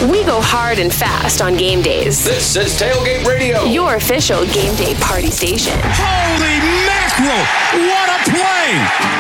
We go hard and fast on game days. This is Tailgate Radio, your official game day party station. Holy mackerel! What a play!